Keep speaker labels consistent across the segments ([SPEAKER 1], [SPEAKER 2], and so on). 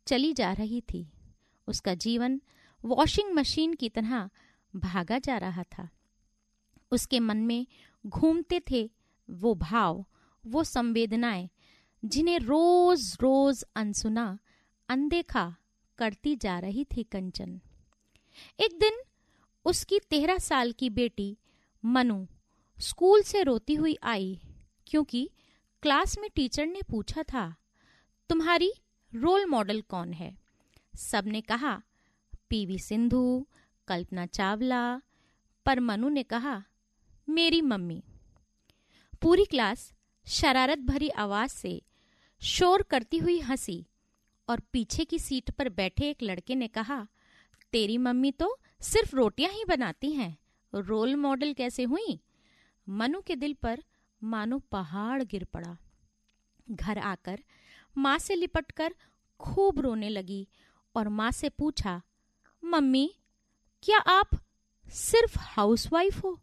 [SPEAKER 1] चली जा रही थी। उसका जीवन वॉशिंग मशीन की तरह भागा जा रहा था। उसके मन में घूमते थे वो भाव, वो संवेदनाएं जिन्हें रोज रोज अनसुना, अनदेखा करती जा रही थी कंचन। एक दिन उसकी 13 साल की बेटी मनु स्कूल से रोती हुई आई, क्योंकि क्लास में टीचर ने पूछा था, तुम्हारी रोल मॉडल कौन है? सबने कहा पीवी सिंधु, कल्पना चावला, पर मनु ने कहा मेरी मम्मी। पूरी क्लास शरारत भरी आवाज से शोर करती हुई हंसी और पीछे की सीट पर बैठे एक लड़के ने कहा, तेरी मम्मी तो सिर्फ रोटियां ही बनाती हैं, रोल मॉडल कैसे हुई? मनु के दिल पर मानो पहाड़ गिर पड़ा। घर आकर माँ से लिपटकर खूब रोने लगी और माँ से पूछा, मम्मी क्या आप सिर्फ हाउसवाइफ हो?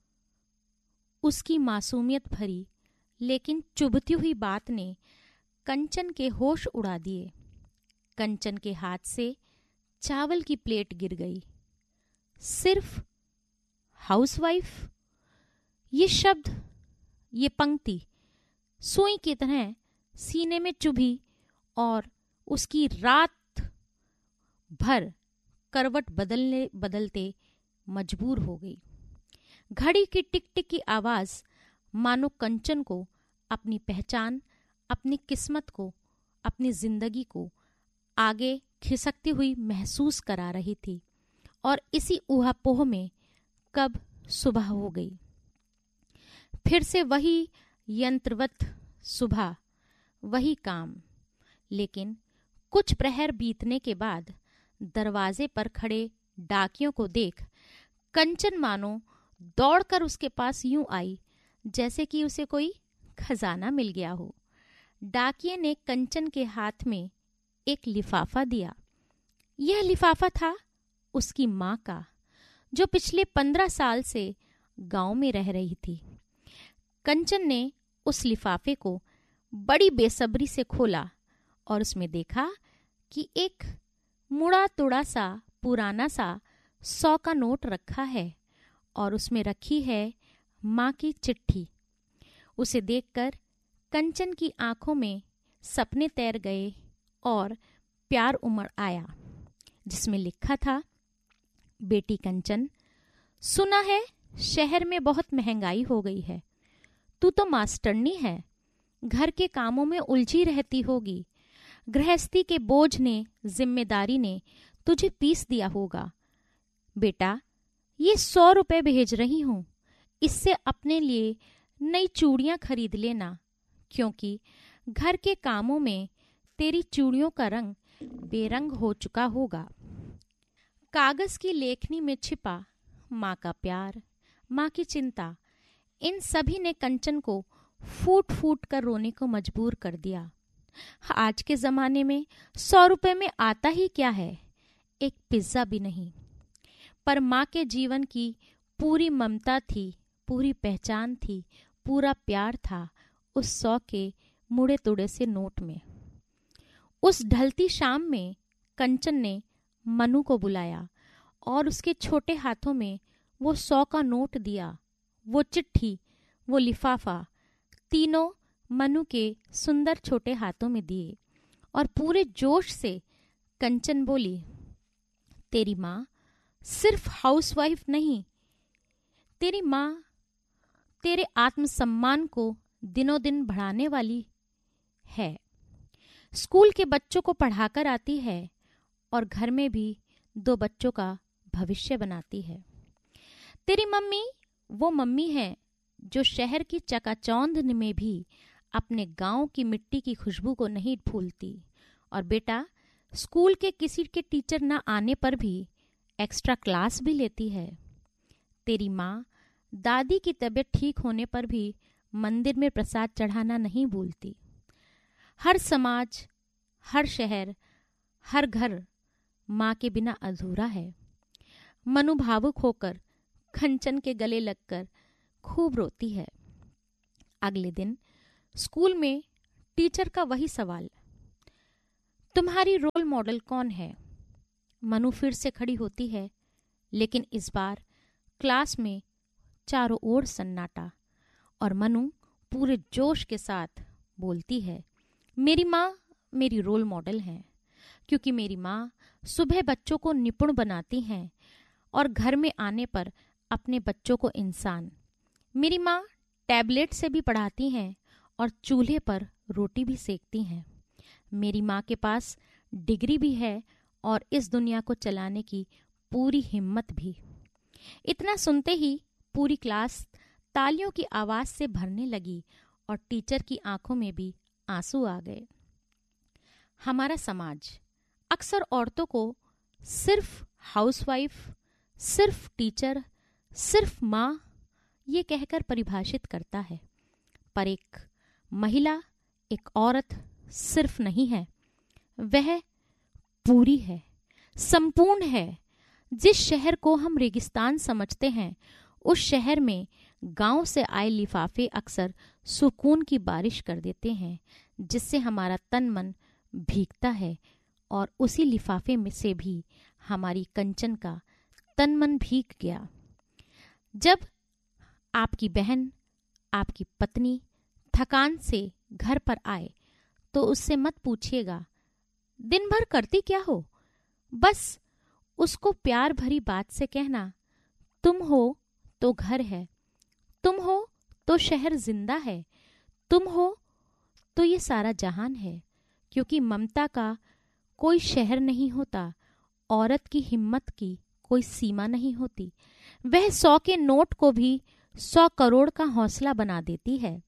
[SPEAKER 1] उसकी मासूमियत भरी लेकिन चुभती हुई बात ने कंचन के होश उड़ा दिए। कंचन के हाथ से चावल की प्लेट गिर गई। सिर्फ हाउसवाइफ, ये शब्द, ये पंक्ति सुई की तरह सीने में चुभी और उसकी रात भर करवट बदलते मजबूर हो गई। घड़ी की टिक टिक की आवाज मानो कंचन को अपनी पहचान, अपनी किस्मत को, अपनी जिंदगी को आगे खिसकती हुई महसूस करा रही थी। और इसी ऊहापोह में कब सुबह हो गई। फिर से वही यंत्रवत सुबह, वही काम। लेकिन कुछ प्रहर बीतने के बाद दरवाजे पर खड़े डाकियों को देख कंचन मानो दौड़कर उसके पास यूं आई जैसे कि उसे कोई खजाना मिल गया हो। डाकिये ने कंचन के हाथ में एक लिफाफा दिया। यह लिफाफा था उसकी माँ का, जो पिछले 15 साल से गांव में रह रही थी। कंचन ने उस लिफाफे को बड़ी बेसब्री से खोला और उसमें देखा कि एक मुड़ा तुड़ा सा पुराना सा 100 का नोट रखा है और उसमें रखी है माँ की चिट्ठी। उसे देखकर कंचन की आंखों में सपने तैर गए और प्यार उमड़ आया, जिसमें लिखा था, बेटी कंचन, सुना है शहर में बहुत महंगाई हो गई है। तू तो मास्टरनी है, घर के कामों में उलझी रहती होगी। गृहस्थी के बोझ ने, जिम्मेदारी ने तुझे पीस दिया होगा। बेटा, ये 100 रुपए भेज रही हूं, इससे अपने लिए नई चूड़ियां खरीद लेना, क्योंकि घर के कामों में तेरी चूड़ियों का रंग बेरंग हो चुका होगा। कागज की लेखनी में छिपा माँ का प्यार, माँ की चिंता, इन सभी ने कंचन को फूट फूट कर रोने को मजबूर कर दिया। आज के जमाने में 100 रुपए में आता ही क्या है, एक पिज्जा भी नहीं। पर माँ के जीवन की पूरी ममता थी, पूरी पहचान थी, पूरा प्यार था उस 100 के मुड़े तुड़े से नोट में। उस ढलती शाम में कंचन ने मनु को बुलाया और उसके छोटे हाथों में वो 100 का नोट दिया, वो चिट्ठी, वो लिफाफा, तीनों मनु के सुंदर छोटे हाथों में दिए और पूरे जोश से कंचन बोली, तेरी माँ सिर्फ हाउसवाइफ नहीं, तेरी माँ तेरे आत्मसम्मान को दिनों दिन बढ़ाने वाली है। स्कूल के बच्चों को पढ़ाकर आती है और घर में भी 2 बच्चों का भविष्य बनाती है। तेरी मम्मी वो मम्मी है जो शहर की चकाचौंध में भी अपने गांव की मिट्टी की खुशबू को नहीं भूलती। और बेटा, स्कूल के किसी के टीचर ना आने पर भी एक्स्ट्रा क्लास भी लेती है। तेरी माँ दादी की तबीयत ठीक होने पर भी मंदिर में प्रसाद चढ़ाना नहीं भूलती। हर समाज, हर शहर, हर घर माँ के बिना अधूरा है। मनु भावुक होकर कंचन के गले लगकर खूब रोती है। अगले दिन स्कूल में टीचर का वही सवाल, तुम्हारी रोल मॉडल कौन है? मनु फिर से खड़ी होती है, लेकिन इस बार क्लास में चारों ओर सन्नाटा और मनु पूरे जोश के साथ बोलती है, मेरी माँ मेरी रोल मॉडल हैं, क्योंकि मेरी माँ सुबह बच्चों को निपुण बनाती हैं और घर में आने पर अपने बच्चों को इंसान। मेरी माँ टैबलेट से भी पढ़ाती हैं और चूल्हे पर रोटी भी सेकती हैं। मेरी माँ के पास डिग्री भी है और इस दुनिया को चलाने की पूरी हिम्मत भी। इतना सुनते ही पूरी क्लास तालियों की आवाज से भरने लगी और टीचर की आंखों में भी आंसू आ गए। हमारा समाज अक्सर औरतों को सिर्फ हाउसवाइफ, सिर्फ टीचर, सिर्फ माँ ये कहकर परिभाषित करता है, पर एक महिला, एक औरत सिर्फ नहीं है, वह पूरी है, संपूर्ण है। जिस शहर को हम रेगिस्तान समझते हैं, उस शहर में गांव से आए लिफाफे अक्सर सुकून की बारिश कर देते हैं, जिससे हमारा तन मन भीगता है और उसी लिफाफे में से भी हमारी कंचन का तन मन भीग गया। जब आपकी बहन, आपकी पत्नी थकान से घर पर आए तो उससे मत पूछिएगा दिन भर करती क्या हो। बस उसको प्यार भरी बात से कहना, तुम हो तो घर है, तुम हो तो शहर जिंदा है, तुम हो तो ये सारा जहान है। क्योंकि ममता का कोई शहर नहीं होता, औरत की हिम्मत की कोई सीमा नहीं होती। वह 100 के नोट को भी 100 करोड़ का हौसला बना देती है।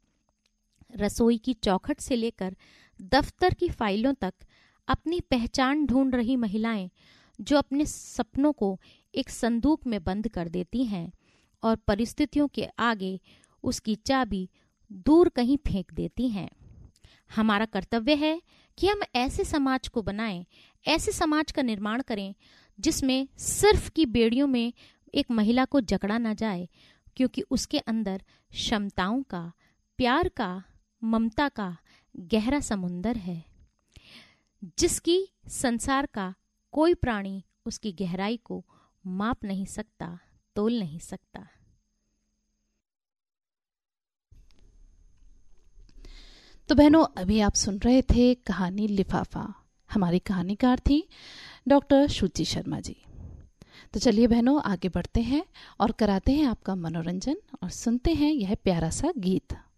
[SPEAKER 1] रसोई की चौखट से लेकर दफ्तर की फाइलों तक अपनी पहचान ढूंढ रही महिलाएं, जो अपने सपनों को एक संदूक में बंद कर देती हैं और परिस्थितियों के आगे उसकी चाबी दूर कहीं फेंक देती हैं। हमारा कर्तव्य है कि हम ऐसे समाज को बनाएं, ऐसे समाज का निर्माण करें जिसमें सिर्फ की बेड़ियों में एक महिला को जकड़ा न जाए, क्योंकि उसके अंदर क्षमताओं का, प्यार का, ममता का गहरा समुंदर है, जिसकी संसार का कोई प्राणी उसकी गहराई को माप नहीं सकता, तोल नहीं सकता।
[SPEAKER 2] तो बहनों, अभी आप सुन रहे थे कहानी लिफाफा। हमारी कहानीकार थी डॉक्टर श्रुति शर्मा जी। तो चलिए बहनों, आगे बढ़ते हैं और कराते हैं आपका मनोरंजन और सुनते हैं यह प्यारा सा गीत।